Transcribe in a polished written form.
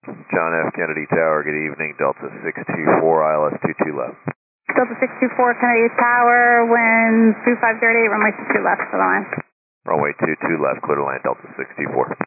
John F. Kennedy Tower, good evening, Delta 624, ILS 22 left. Delta 624, Kennedy Tower, wind 2508, runway 22 left for the line. Runway 22 left, clear to land, Delta 624.